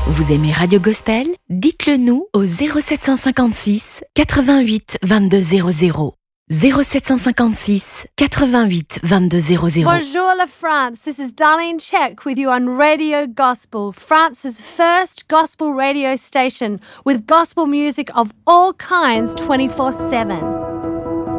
Vous aimez Radio Gospel? Dites-le nous au 0756 88 22 00. 0756 88 22 00. Bonjour la France, this is Darlene Check with you on Radio Gospel, France's first gospel radio station with gospel music of all kinds 24/7.